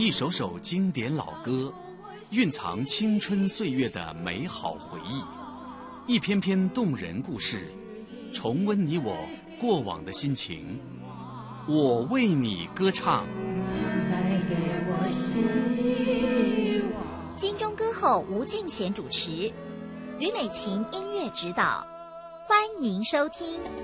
一首首经典老歌，蕴藏青春岁月的美好回忆；一篇篇动人故事，重温你我过往的心情。我为你歌唱。 金钟歌后吴敬贤主持，吕美琴音乐指导，欢迎收听。